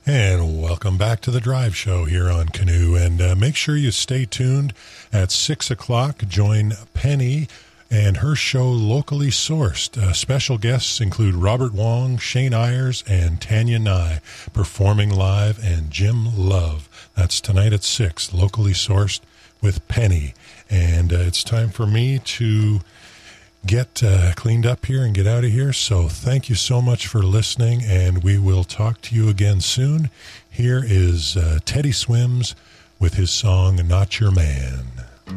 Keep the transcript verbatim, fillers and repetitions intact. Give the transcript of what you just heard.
And welcome back to the Drive Show here on Canoe. And uh, make sure you stay tuned at six o'clock. Join Penny and her show Locally Sourced. Uh, special guests include Robert Wong, Shane Ayers, and Tanya Nye, performing live, and Jim Love. That's tonight at six, Locally Sourced with Penny. And uh, it's time for me to get uh, cleaned up here and get out of here. So thank you so much for listening, and we will talk to you again soon. Here is uh, Teddy Swims with his song, Not Your Man.